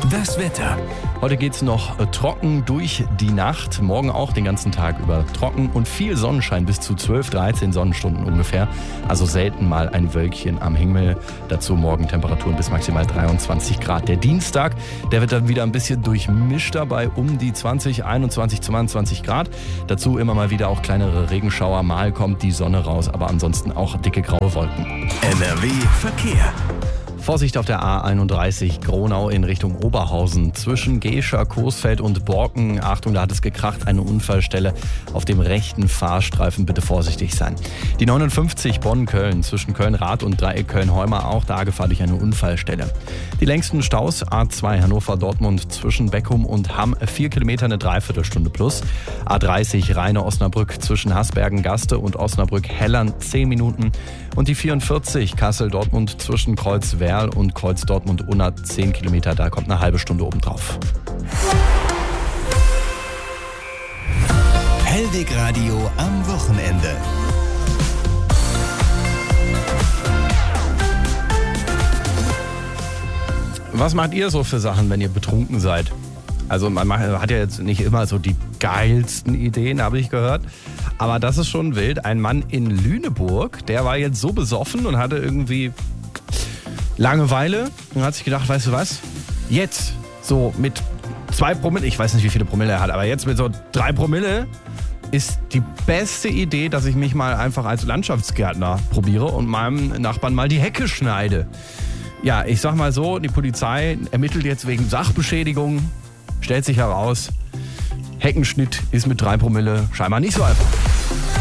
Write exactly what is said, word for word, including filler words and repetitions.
Das Wetter. Heute geht's noch äh, trocken durch die Nacht. Morgen auch den ganzen Tag über trocken und viel Sonnenschein, bis zu zwölf, dreizehn Sonnenstunden ungefähr. Also selten mal ein Wölkchen am Himmel. Dazu morgen Temperaturen bis maximal dreiundzwanzig Grad. Der Dienstag, der wird dann wieder ein bisschen durchmischter bei um die zwanzig, einundzwanzig, zweiundzwanzig Grad. Dazu immer mal wieder auch kleinere Regenschauer. Mal kommt die Sonne raus, aber ansonsten auch dicke graue Wolken. N R W Verkehr. Vorsicht auf der A einunddreißig Gronau in Richtung Oberhausen. Zwischen Gescher, Coesfeld und Borken. Achtung, da hat es gekracht, eine Unfallstelle auf dem rechten Fahrstreifen. Bitte vorsichtig sein. Die neunundfünfzig Bonn-Köln zwischen Köln-Rath und Dreieck Köln-Heumer. Auch da Gefahr durch eine Unfallstelle. Die längsten Staus A zwei Hannover-Dortmund zwischen Beckum und Hamm. Vier Kilometer, eine Dreiviertelstunde plus. A dreißig Rheine-Osnabrück zwischen Hasbergen-Gaste und Osnabrück-Hellern. Zehn Minuten. Und die vierundvierzig Kassel-Dortmund zwischen Kreuzwerl und Kreuz Dortmund-Unna, zehn Kilometer, da kommt eine halbe Stunde obendrauf. Hellweg Radio am Wochenende. Was macht ihr so für Sachen, wenn ihr betrunken seid? Also man macht, hat ja jetzt nicht immer so die geilsten Ideen, habe ich gehört. Aber das ist schon wild. Ein Mann in Lüneburg, der war jetzt so besoffen und hatte irgendwie Langeweile und hat sich gedacht, weißt du was, jetzt so mit zwei Promille, ich weiß nicht, wie viele Promille er hat, aber jetzt mit so drei Promille ist die beste Idee, dass ich mich mal einfach als Landschaftsgärtner probiere und meinem Nachbarn mal die Hecke schneide. Ja, ich sag mal so, die Polizei ermittelt jetzt wegen Sachbeschädigung, stellt sich heraus, Heckenschnitt ist mit drei Promille scheinbar nicht so einfach.